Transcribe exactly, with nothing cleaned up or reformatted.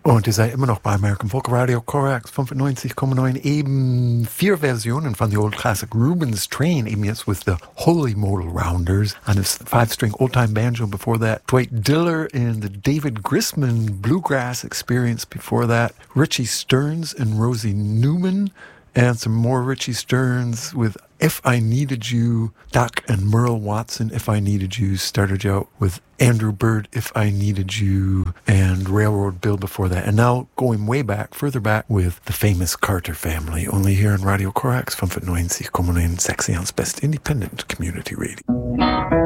Und ihr seid immer noch bei American Folk Radio Korax fünfundneunzig Komma neun. Eben vier Versionen von the old classic Rubens Train, eben jetzt with the Holy Modal Rounders on his five-string old-time banjo before that. Dwight Diller in the David Grisman Bluegrass Experience before that. Richie Stearns and Rosie Newman. And some more Richie Stearns with If I Needed You. Doc and Merle Watson, If I Needed You. Started you out with Andrew Bird, If I Needed You. And Railroad Bill before that. And now going way back, further back with the famous Carter family. Only here on Radio Korax fünfundneunzig Komma neun, Sächsisches Best Independent Community Radio.